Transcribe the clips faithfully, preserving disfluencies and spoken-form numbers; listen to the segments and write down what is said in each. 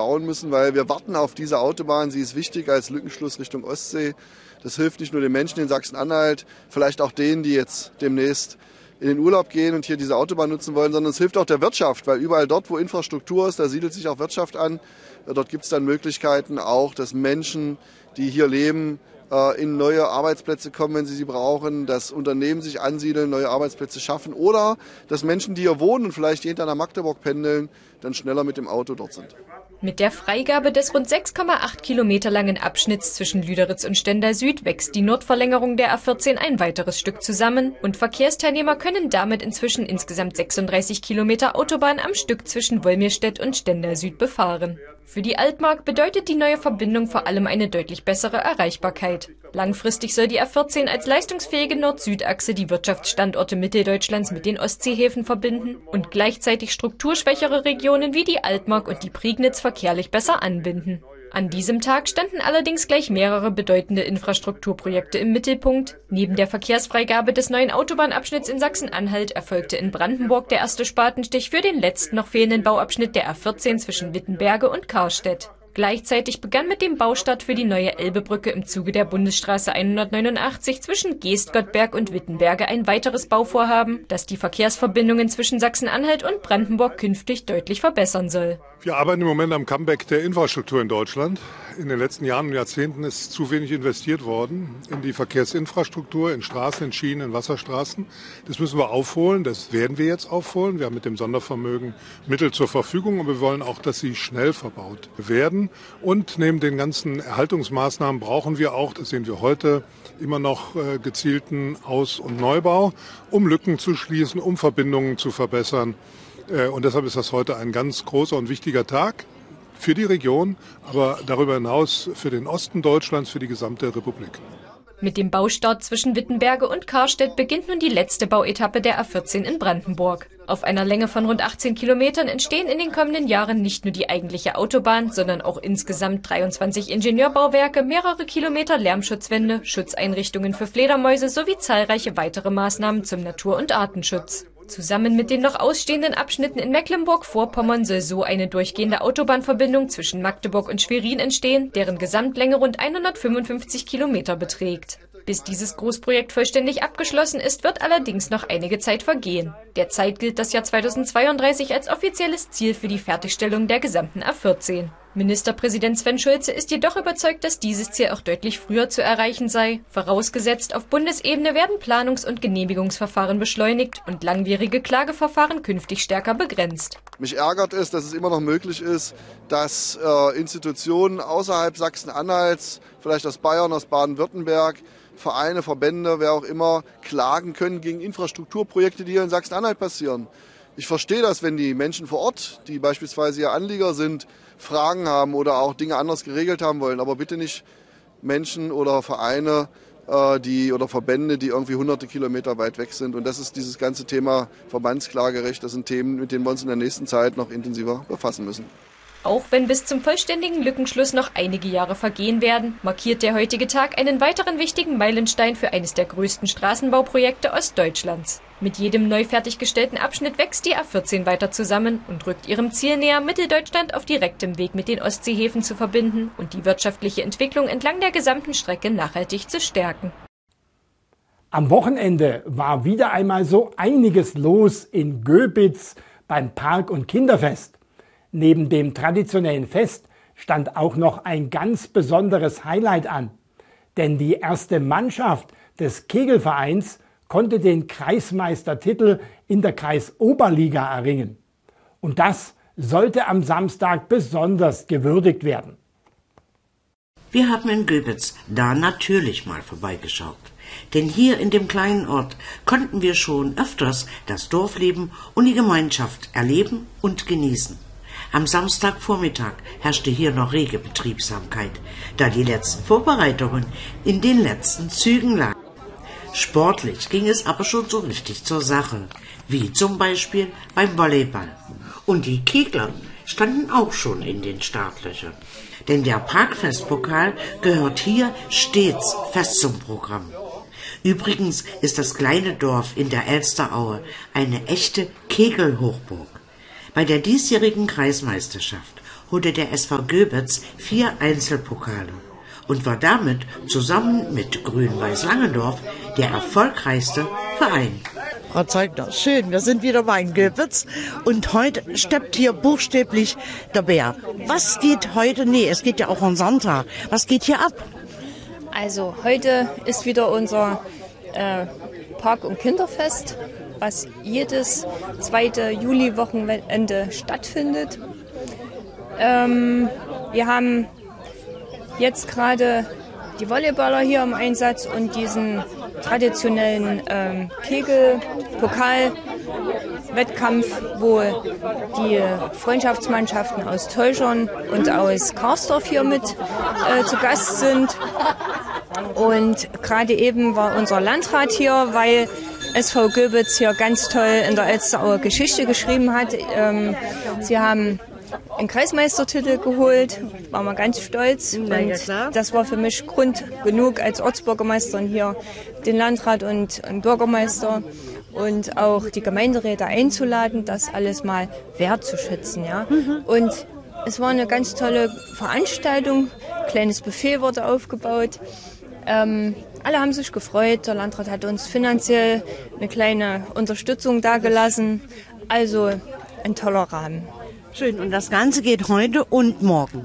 bauen müssen, weil wir warten auf diese Autobahn. Sie ist wichtig als Lückenschluss Richtung Ostsee. Das hilft nicht nur den Menschen in Sachsen-Anhalt, vielleicht auch denen, die jetzt demnächst in den Urlaub gehen und hier diese Autobahn nutzen wollen, sondern es hilft auch der Wirtschaft, weil überall dort, wo Infrastruktur ist, da siedelt sich auch Wirtschaft an. Dort gibt es dann Möglichkeiten auch, dass Menschen, die hier leben, in neue Arbeitsplätze kommen, wenn sie sie brauchen, dass Unternehmen sich ansiedeln, neue Arbeitsplätze schaffen oder dass Menschen, die hier wohnen und vielleicht jeden Tag nach Magdeburg pendeln, dann schneller mit dem Auto dort sind. Mit der Freigabe des rund sechs Komma acht Kilometer langen Abschnitts zwischen Lüderitz und Stendal Süd wächst die Nordverlängerung der A vierzehn ein weiteres Stück zusammen und Verkehrsteilnehmer können damit inzwischen insgesamt sechsunddreißig Kilometer Autobahn am Stück zwischen Wolmirstedt und Stendal Süd befahren. Für die Altmark bedeutet die neue Verbindung vor allem eine deutlich bessere Erreichbarkeit. Langfristig soll die A vierzehn als leistungsfähige Nord-Süd-Achse die Wirtschaftsstandorte Mitteldeutschlands mit den Ostseehäfen verbinden und gleichzeitig strukturschwächere Regionen wie die Altmark und die Prignitz verkehrlich besser anbinden. An diesem Tag standen allerdings gleich mehrere bedeutende Infrastrukturprojekte im Mittelpunkt. Neben der Verkehrsfreigabe des neuen Autobahnabschnitts in Sachsen-Anhalt erfolgte in Brandenburg der erste Spatenstich für den letzten noch fehlenden Bauabschnitt der A vierzehn zwischen Wittenberge und Karstedt. Gleichzeitig begann mit dem Baustart für die neue Elbebrücke im Zuge der Bundesstraße hundertneunundachtzig zwischen Geestgottberg und Wittenberge ein weiteres Bauvorhaben, das die Verkehrsverbindungen zwischen Sachsen-Anhalt und Brandenburg künftig deutlich verbessern soll. Wir arbeiten im Moment am Comeback der Infrastruktur in Deutschland. In den letzten Jahren und Jahrzehnten ist zu wenig investiert worden in die Verkehrsinfrastruktur, in Straßen, in Schienen, in Wasserstraßen. Das müssen wir aufholen, das werden wir jetzt aufholen. Wir haben mit dem Sondervermögen Mittel zur Verfügung und wir wollen auch, dass sie schnell verbaut werden. Und neben den ganzen Erhaltungsmaßnahmen brauchen wir auch, das sehen wir heute, immer noch äh, gezielten Aus- und Neubau, um Lücken zu schließen, um Verbindungen zu verbessern. Äh, und deshalb ist das heute ein ganz großer und wichtiger Tag für die Region, aber darüber hinaus für den Osten Deutschlands, für die gesamte Republik. Mit dem Baustart zwischen Wittenberge und Karstedt beginnt nun die letzte Bauetappe der A vierzehn in Brandenburg. Auf einer Länge von rund achtzehn Kilometern entstehen in den kommenden Jahren nicht nur die eigentliche Autobahn, sondern auch insgesamt dreiundzwanzig Ingenieurbauwerke, mehrere Kilometer Lärmschutzwände, Schutzeinrichtungen für Fledermäuse sowie zahlreiche weitere Maßnahmen zum Natur- und Artenschutz. Zusammen mit den noch ausstehenden Abschnitten in Mecklenburg-Vorpommern soll so eine durchgehende Autobahnverbindung zwischen Magdeburg und Schwerin entstehen, deren Gesamtlänge rund hundertfünfundfünfzig Kilometer beträgt. Bis dieses Großprojekt vollständig abgeschlossen ist, wird allerdings noch einige Zeit vergehen. Derzeit gilt das Jahr zweitausendzweiunddreißig als offizielles Ziel für die Fertigstellung der gesamten A vierzehn. Ministerpräsident Sven Schulze ist jedoch überzeugt, dass dieses Ziel auch deutlich früher zu erreichen sei. Vorausgesetzt, auf Bundesebene werden Planungs- und Genehmigungsverfahren beschleunigt und langwierige Klageverfahren künftig stärker begrenzt. Mich ärgert es, dass es immer noch möglich ist, dass äh, Institutionen außerhalb Sachsen-Anhalts, vielleicht aus Bayern, aus Baden-Württemberg, Vereine, Verbände, wer auch immer, klagen können gegen Infrastrukturprojekte, die hier in Sachsen-Anhalt passieren. Ich verstehe das, wenn die Menschen vor Ort, die beispielsweise ihr Anlieger sind, Fragen haben oder auch Dinge anders geregelt haben wollen. Aber bitte nicht Menschen oder Vereine äh, die, oder Verbände, die irgendwie hunderte Kilometer weit weg sind. Und das ist dieses ganze Thema Verbandsklagerecht. Das sind Themen, mit denen wir uns in der nächsten Zeit noch intensiver befassen müssen. Auch wenn bis zum vollständigen Lückenschluss noch einige Jahre vergehen werden, markiert der heutige Tag einen weiteren wichtigen Meilenstein für eines der größten Straßenbauprojekte Ostdeutschlands. Mit jedem neu fertiggestellten Abschnitt wächst die A vierzehn weiter zusammen und rückt ihrem Ziel näher, Mitteldeutschland auf direktem Weg mit den Ostseehäfen zu verbinden und die wirtschaftliche Entwicklung entlang der gesamten Strecke nachhaltig zu stärken. Am Wochenende war wieder einmal so einiges los in Göbitz beim Park- und Kinderfest. Neben dem traditionellen Fest stand auch noch ein ganz besonderes Highlight an. Denn die erste Mannschaft des Kegelvereins konnte den Kreismeistertitel in der Kreisoberliga erringen. Und das sollte am Samstag besonders gewürdigt werden. Wir haben in Göbitz da natürlich mal vorbeigeschaut. Denn hier in dem kleinen Ort konnten wir schon öfters das Dorfleben und die Gemeinschaft erleben und genießen. Am Samstagvormittag herrschte hier noch rege Betriebsamkeit, da die letzten Vorbereitungen in den letzten Zügen lagen. Sportlich ging es aber schon so richtig zur Sache, wie zum Beispiel beim Volleyball. Und die Kegler standen auch schon in den Startlöchern. Denn der Parkfestpokal gehört hier stets fest zum Programm. Übrigens ist das kleine Dorf in der Elsteraue eine echte Kegelhochburg. Bei der diesjährigen Kreismeisterschaft holte der S V Göbitz vier Einzelpokale und war damit zusammen mit Grün-Weiß Langendorf der erfolgreichste Verein. Frau Zeugner, schön, wir sind wieder mal in Göbitz und heute steppt hier buchstäblich der Bär. Was geht heute? Nee, es geht ja auch am Sonntag. Was geht hier ab? Also heute ist wieder unser äh, Park- und Kinderfest, was jedes zweite Juli-Wochenende stattfindet. Ähm, wir haben jetzt gerade die Volleyballer hier im Einsatz und diesen traditionellen ähm, Kegel-Pokal-Wettkampf, wo die Freundschaftsmannschaften aus Teuschern und aus Karsdorf hier mit äh, zu Gast sind. Und gerade eben war unser Landrat hier, weil S V Göbitz hier ganz toll in der Elsterauer Geschichte geschrieben hat. Ähm, sie haben einen Kreismeistertitel geholt, waren wir ganz stolz. Und das war für mich Grund genug, als Ortsbürgermeisterin hier den Landrat und den Bürgermeister und auch die Gemeinderäte einzuladen, das alles mal wertzuschätzen. Ja? Mhm. Und es war eine ganz tolle Veranstaltung, ein kleines Buffet wurde aufgebaut. Ähm, alle haben sich gefreut, der Landrat hat uns finanziell eine kleine Unterstützung dagelassen. Also ein toller Rahmen. Schön, und das Ganze geht heute und morgen?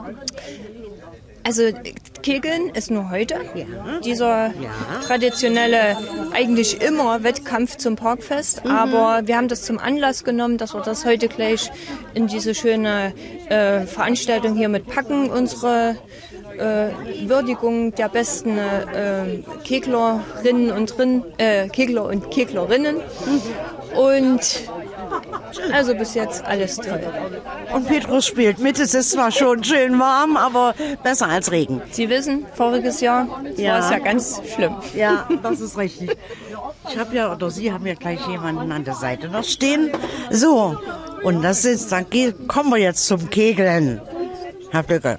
Also Kegeln ist nur heute. Ja. Dieser ja. traditionelle, eigentlich immer Wettkampf zum Parkfest. Mhm. Aber wir haben das zum Anlass genommen, dass wir das heute gleich in diese schöne äh, Veranstaltung hier mit packen. Unsere äh, Würdigung der besten äh, Keglerinnen und Rin, äh, Kegler und Keglerinnen. Mhm. Und also bis jetzt alles toll. Und Petrus spielt mit. Es ist zwar schon schön warm, aber besser als Regen. Sie wissen, voriges Jahr ja. war es ja ganz schlimm. Ja, das ist richtig. Ich habe ja, oder Sie haben ja gleich jemanden an der Seite noch stehen. So, und das ist, dann kommen wir jetzt zum Kegeln. Herr Blöcke.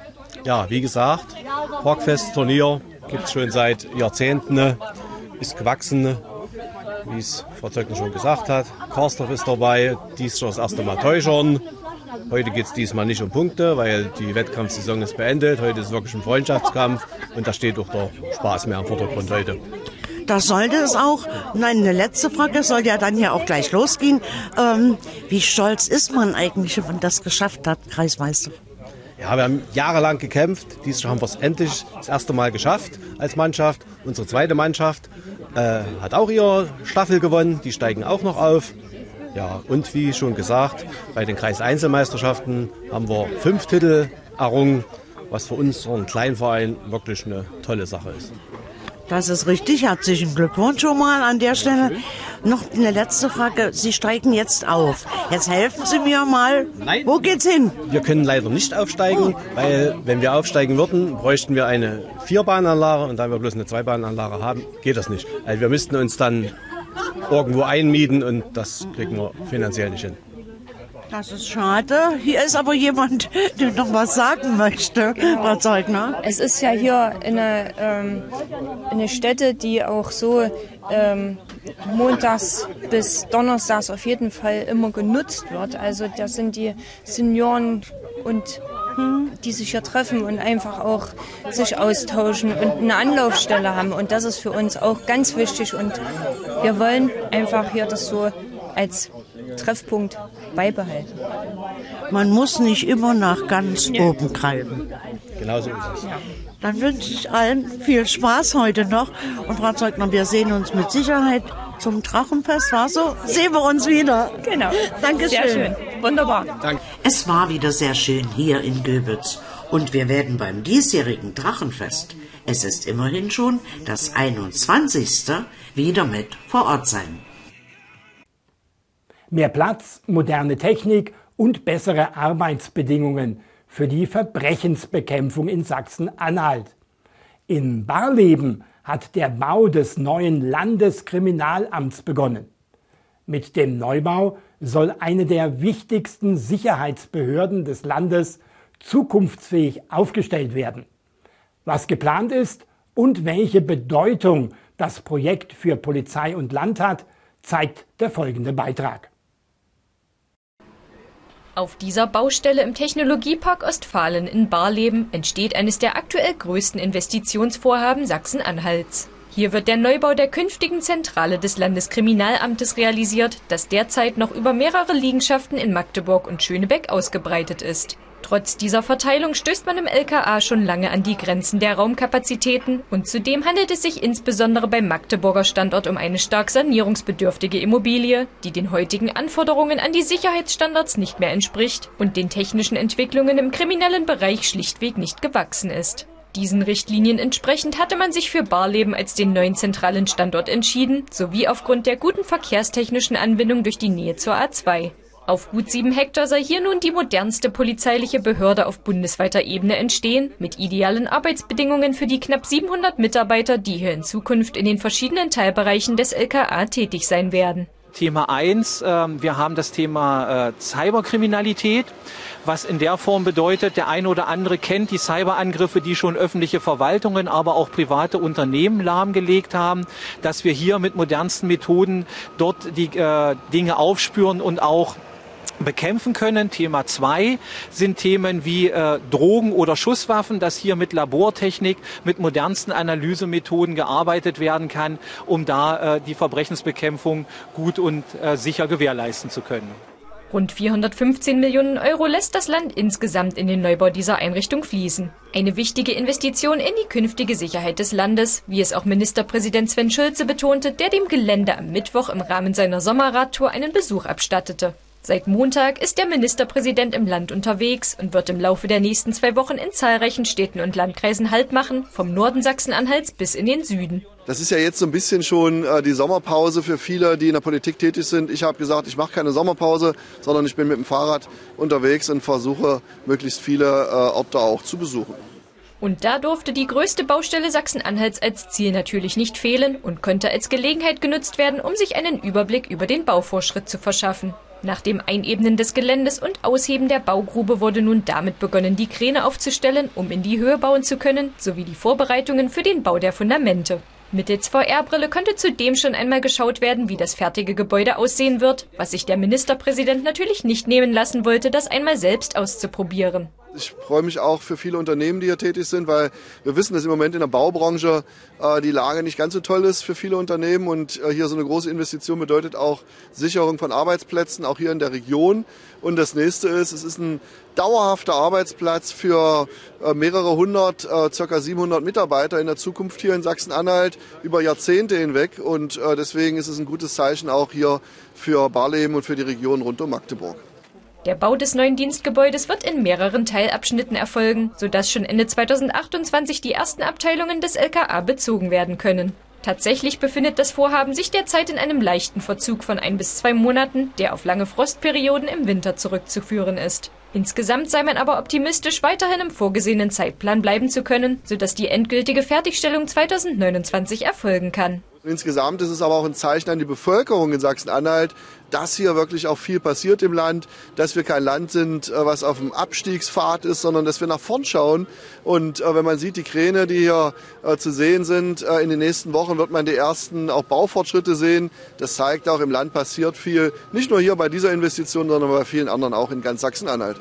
Ja, wie gesagt, Parkfest-Turnier gibt es schon seit Jahrzehnten, ist gewachsen. Wie es Frau Zeugner schon gesagt hat. Karsdorf ist dabei, dies schon das erste Mal Teuschern. Heute geht es diesmal nicht um Punkte, weil die Wettkampfsaison ist beendet. Heute ist wirklich ein Freundschaftskampf und da steht auch der Spaß mehr im Vordergrund heute. Das sollte es auch. Nein, eine letzte Frage, soll ja dann ja auch gleich losgehen. Ähm, wie stolz ist man eigentlich, wenn man das geschafft hat, Kreismeister? Ja, wir haben jahrelang gekämpft. Dieses Jahr haben wir es endlich das erste Mal geschafft als Mannschaft. Unsere zweite Mannschaft äh, hat auch ihre Staffel gewonnen. Die steigen auch noch auf. Ja, und wie schon gesagt, bei den Kreiseinzelmeisterschaften haben wir fünf Titel errungen, was für unseren Kleinverein wirklich eine tolle Sache ist. Das ist richtig. Herzlichen Glückwunsch schon mal an der Stelle. Noch eine letzte Frage. Sie steigen jetzt auf. Jetzt helfen Sie mir mal. Nein. Wo geht's hin? Wir können leider nicht aufsteigen, weil wenn wir aufsteigen würden, bräuchten wir eine Vierbahnanlage und da wir bloß eine Zweibahnanlage haben, geht das nicht. Also wir müssten uns dann irgendwo einmieten und das kriegen wir finanziell nicht hin. Das ist schade. Hier ist aber jemand, der noch was sagen möchte, Frau Zeugner. Es ist ja hier eine, ähm, eine Stätte, die auch so ähm, montags bis donnerstags auf jeden Fall immer genutzt wird. Also das sind die Senioren und die sich hier treffen und einfach auch sich austauschen und eine Anlaufstelle haben. Und das ist für uns auch ganz wichtig. Und wir wollen einfach hier das so als Treffpunkt beibehalten. Man muss nicht immer nach ganz ja. oben greifen. Genau so ist es. Ja. Dann wünsche ich allen viel Spaß heute noch. Und Frau Zeugner, wir sehen uns mit Sicherheit zum Drachenfest. War so? Sehen wir uns wieder. Genau. Dankeschön. Sehr schön. Wunderbar. Danke. Es war wieder sehr schön hier in Göbitz. Und wir werden beim diesjährigen Drachenfest, es ist immerhin schon das einundzwanzigste, wieder mit vor Ort sein. Mehr Platz, moderne Technik und bessere Arbeitsbedingungen für die Verbrechensbekämpfung in Sachsen-Anhalt. In Barleben hat der Bau des neuen Landeskriminalamts begonnen. Mit dem Neubau soll eine der wichtigsten Sicherheitsbehörden des Landes zukunftsfähig aufgestellt werden. Was geplant ist und welche Bedeutung das Projekt für Polizei und Land hat, zeigt der folgende Beitrag. Auf dieser Baustelle im Technologiepark Ostfalen in Barleben entsteht eines der aktuell größten Investitionsvorhaben Sachsen-Anhalts. Hier wird der Neubau der künftigen Zentrale des Landeskriminalamtes realisiert, das derzeit noch über mehrere Liegenschaften in Magdeburg und Schönebeck ausgebreitet ist. Trotz dieser Verteilung stößt man im L K A schon lange an die Grenzen der Raumkapazitäten und zudem handelt es sich insbesondere beim Magdeburger Standort um eine stark sanierungsbedürftige Immobilie, die den heutigen Anforderungen an die Sicherheitsstandards nicht mehr entspricht und den technischen Entwicklungen im kriminellen Bereich schlichtweg nicht gewachsen ist. Diesen Richtlinien entsprechend hatte man sich für Barleben als den neuen zentralen Standort entschieden, sowie aufgrund der guten verkehrstechnischen Anbindung durch die Nähe zur A zwei. Auf gut sieben Hektar soll hier nun die modernste polizeiliche Behörde auf bundesweiter Ebene entstehen, mit idealen Arbeitsbedingungen für die knapp siebenhundert Mitarbeiter, die hier in Zukunft in den verschiedenen Teilbereichen des L K A tätig sein werden. Thema eins, äh, wir haben das Thema äh, Cyberkriminalität, was in der Form bedeutet, der eine oder andere kennt die Cyberangriffe, die schon öffentliche Verwaltungen, aber auch private Unternehmen lahmgelegt haben, dass wir hier mit modernsten Methoden dort die äh, Dinge aufspüren und auch bekämpfen können. Thema zwei sind Themen wie äh, Drogen oder Schusswaffen, dass hier mit Labortechnik, mit modernsten Analysemethoden gearbeitet werden kann, um da äh, die Verbrechensbekämpfung gut und äh, sicher gewährleisten zu können. Rund vierhundertfünfzehn Millionen Euro lässt das Land insgesamt in den Neubau dieser Einrichtung fließen. Eine wichtige Investition in die künftige Sicherheit des Landes, wie es auch Ministerpräsident Sven Schulze betonte, der dem Gelände am Mittwoch im Rahmen seiner Sommerradtour einen Besuch abstattete. Seit Montag ist der Ministerpräsident im Land unterwegs und wird im Laufe der nächsten zwei Wochen in zahlreichen Städten und Landkreisen Halt machen, vom Norden Sachsen-Anhalts bis in den Süden. Das ist ja jetzt so ein bisschen schon äh, die Sommerpause für viele, die in der Politik tätig sind. Ich habe gesagt, ich mache keine Sommerpause, sondern ich bin mit dem Fahrrad unterwegs und versuche, möglichst viele äh, Orte auch zu besuchen. Und da durfte die größte Baustelle Sachsen-Anhalts als Ziel natürlich nicht fehlen und konnte als Gelegenheit genutzt werden, um sich einen Überblick über den Bauvorschritt zu verschaffen. Nach dem Einebnen des Geländes und Ausheben der Baugrube wurde nun damit begonnen, die Kräne aufzustellen, um in die Höhe bauen zu können, sowie die Vorbereitungen für den Bau der Fundamente. Mittels V R-Brille konnte zudem schon einmal geschaut werden, wie das fertige Gebäude aussehen wird, was sich der Ministerpräsident natürlich nicht nehmen lassen wollte, das einmal selbst auszuprobieren. Ich freue mich auch für viele Unternehmen, die hier tätig sind, weil wir wissen, dass im Moment in der Baubranche äh, die Lage nicht ganz so toll ist für viele Unternehmen. Und äh, hier so eine große Investition bedeutet auch Sicherung von Arbeitsplätzen, auch hier in der Region. Und das nächste ist, es ist ein dauerhafter Arbeitsplatz für äh, mehrere hundert, äh, circa siebenhundert Mitarbeiter in der Zukunft hier in Sachsen-Anhalt über Jahrzehnte hinweg. Und äh, deswegen ist es ein gutes Zeichen auch hier für Barleben und für die Region rund um Magdeburg. Der Bau des neuen Dienstgebäudes wird in mehreren Teilabschnitten erfolgen, sodass schon Ende zweitausendachtundzwanzig die ersten Abteilungen des L K A bezogen werden können. Tatsächlich befindet das Vorhaben sich derzeit in einem leichten Verzug von ein bis zwei Monaten, der auf lange Frostperioden im Winter zurückzuführen ist. Insgesamt sei man aber optimistisch, weiterhin im vorgesehenen Zeitplan bleiben zu können, sodass die endgültige Fertigstellung zweitausendneunundzwanzig erfolgen kann. Insgesamt ist es aber auch ein Zeichen an die Bevölkerung in Sachsen-Anhalt, dass hier wirklich auch viel passiert im Land, dass wir kein Land sind, was auf dem Abstiegspfad ist, sondern dass wir nach vorn schauen. Und äh, wenn man sieht, die Kräne, die hier äh, zu sehen sind, äh, in den nächsten Wochen wird man die ersten auch Baufortschritte sehen. Das zeigt auch, im Land passiert viel, nicht nur hier bei dieser Investition, sondern bei vielen anderen auch in ganz Sachsen-Anhalt.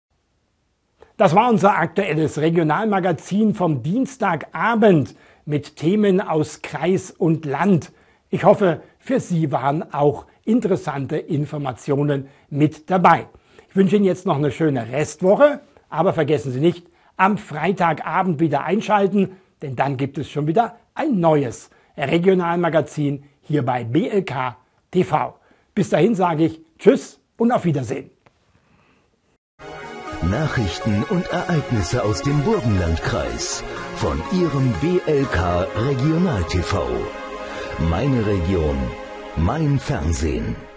Das war unser aktuelles Regionalmagazin vom Dienstagabend mit Themen aus Kreis und Land. Ich hoffe, für Sie waren auch interessante Informationen mit dabei. Ich wünsche Ihnen jetzt noch eine schöne Restwoche, aber vergessen Sie nicht, am Freitagabend wieder einschalten, denn dann gibt es schon wieder ein neues Regionalmagazin hier bei B L K T V. Bis dahin sage ich Tschüss und auf Wiedersehen. Nachrichten und Ereignisse aus dem Burgenlandkreis von Ihrem B L K Regional T V. Meine Region, mein Fernsehen.